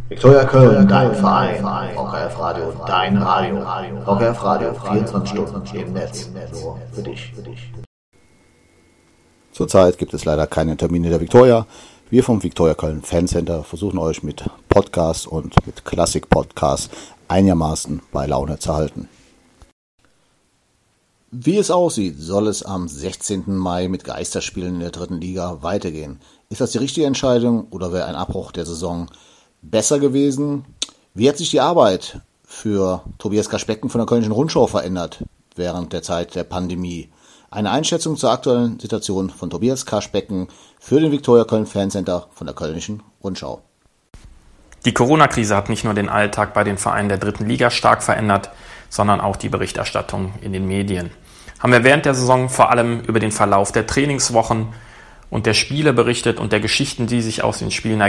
Viktoria Köln, dein Verein. VKF Radio, dein Radio. VKF Radio, 24 Stunden im Netz. Nur für dich. Zurzeit gibt es leider keine Termine der Viktoria. Wir vom Viktoria Köln Fancenter versuchen euch mit Podcasts und mit Klassik-Podcasts einigermaßen bei Laune zu halten. Wie es aussieht, soll es am 16. Mai mit Geisterspielen in der 3. Liga weitergehen. Ist das die richtige Entscheidung oder wäre ein Abbruch der Saison besser gewesen? Wie hat sich die Arbeit für Tobias Kaschbecken von der Kölnischen Rundschau verändert während der Zeit der Pandemie? Eine Einschätzung zur aktuellen Situation von Tobias Kaschbecken für den Viktoria Köln Fancenter von der Kölnischen Rundschau. Die Corona-Krise hat nicht nur den Alltag bei den Vereinen der 3. Liga stark verändert, sondern auch die Berichterstattung in den Medien. Haben wir während der Saison vor allem über den Verlauf der Trainingswochen und der Spiele berichtet und der Geschichten, die sich aus den Spielen